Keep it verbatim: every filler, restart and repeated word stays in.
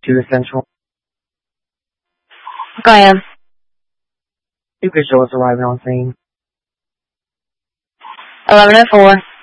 to the Central. Go ahead. You could show us arriving on scene. eleven oh four.